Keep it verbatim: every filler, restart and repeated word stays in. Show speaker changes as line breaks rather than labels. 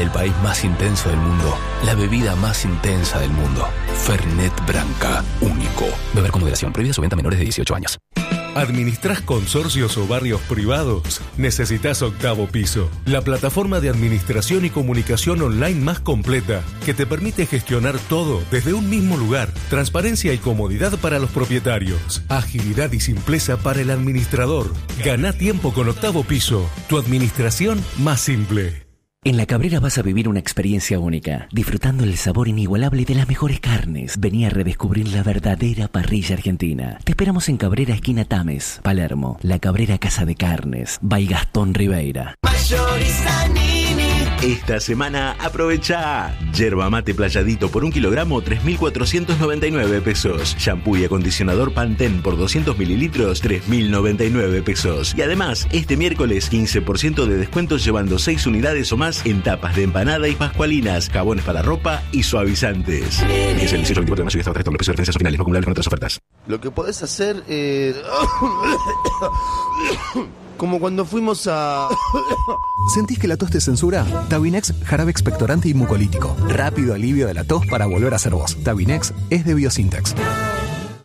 el país más intenso del mundo, la bebida más intensa del mundo. Fernet Branca, único. Beber con moderación. Prohibida su venta a menores de dieciocho años.
¿Administrás consorcios o barrios privados? Necesitas Octavo Piso, la plataforma de administración y comunicación online más completa que te permite gestionar todo desde un mismo lugar. Transparencia y comodidad para los propietarios. Agilidad y simpleza para el administrador. Ganá tiempo con Octavo Piso, tu administración más simple.
En La Cabrera vas a vivir una experiencia única, disfrutando el sabor inigualable de las mejores carnes. Vení a redescubrir la verdadera parrilla argentina. Te esperamos en Cabrera, esquina Tames, Palermo. La Cabrera Casa de Carnes, by Gastón Ribeira.
Esta semana aprovecha yerba mate playadito por un kilogramo, tres mil cuatrocientos noventa y nueve pesos. Shampoo y acondicionador Pantene por doscientos mililitros, tres mil noventa y nueve pesos. Y además, este miércoles quince por ciento de descuento llevando seis unidades o más en tapas de empanada y pascualinas, jabones para ropa y suavizantes. Es el dieciocho, veinticuatro de mayo y hasta otra los precios de referencias finales no acumulables con otras ofertas.
Lo que podés hacer es... como cuando fuimos a...
¿Sentís que la tos te censura? Tabinex, jarabe expectorante y mucolítico. Rápido alivio de la tos para volver a ser vos. Tabinex es de Biosintex.